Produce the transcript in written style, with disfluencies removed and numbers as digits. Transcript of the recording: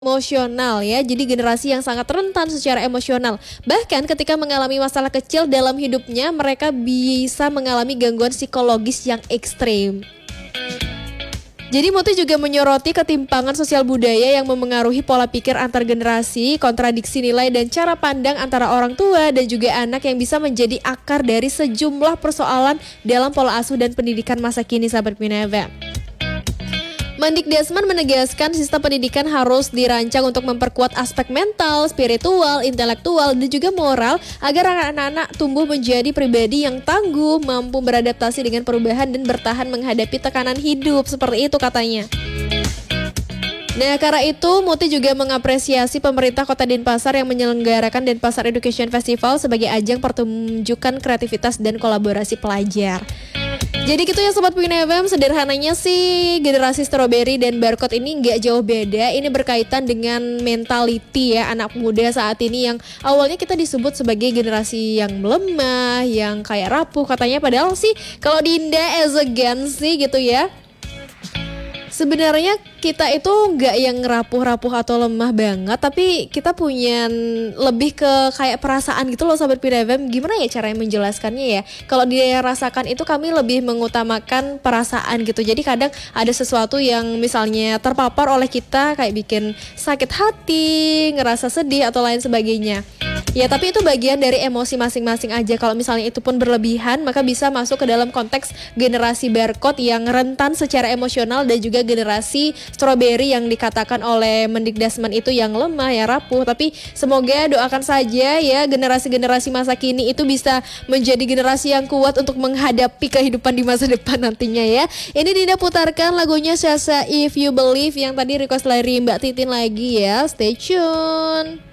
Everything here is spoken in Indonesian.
emosional ya. Jadi generasi yang sangat rentan secara emosional. Bahkan ketika mengalami masalah kecil dalam hidupnya, mereka bisa mengalami gangguan psikologis yang ekstrim. Jadi Muti juga menyoroti ketimpangan sosial budaya yang memengaruhi pola pikir antar generasi, kontradiksi nilai dan cara pandang antara orang tua dan juga anak yang bisa menjadi akar dari sejumlah persoalan dalam pola asuh dan pendidikan masa kini, sahabat Pineve. Mendikbud menegaskan sistem pendidikan harus dirancang untuk memperkuat aspek mental, spiritual, intelektual, dan juga moral agar anak-anak tumbuh menjadi pribadi yang tangguh, mampu beradaptasi dengan perubahan dan bertahan menghadapi tekanan hidup. Seperti itu katanya. Nah, karena itu Muti juga mengapresiasi pemerintah Kota Denpasar yang menyelenggarakan Denpasar Education Festival sebagai ajang pertunjukan kreativitas dan kolaborasi pelajar. Jadi gitu ya Sobat Pin FM, sederhananya sih generasi strawberry dan barcode ini nggak jauh beda. Ini berkaitan dengan mentality ya anak muda saat ini yang awalnya kita disebut sebagai generasi yang melemah, yang kayak rapuh katanya. Padahal sih kalau Dinda as a Gen sih gitu ya, sebenarnya kita itu nggak yang rapuh-rapuh atau lemah banget, tapi kita punya lebih ke kayak perasaan gitu loh Sobat PDFM. Gimana ya caranya menjelaskannya ya? Kalau dia rasakan itu kami lebih mengutamakan perasaan gitu. Jadi kadang ada sesuatu yang misalnya terpapar oleh kita kayak bikin sakit hati, ngerasa sedih atau lain sebagainya. Ya tapi itu bagian dari emosi masing-masing aja. Kalau misalnya itu pun berlebihan, maka bisa masuk ke dalam konteks generasi barcode yang rentan secara emosional dan juga generasi strawberry yang dikatakan oleh Mendikbud itu yang lemah ya rapuh. Tapi semoga doakan saja ya generasi-generasi masa kini itu bisa menjadi generasi yang kuat untuk menghadapi kehidupan di masa depan nantinya ya. Ini Dinda putarkan lagunya Sasha If You Believe yang tadi request dari Mbak Titin lagi ya. Stay tune.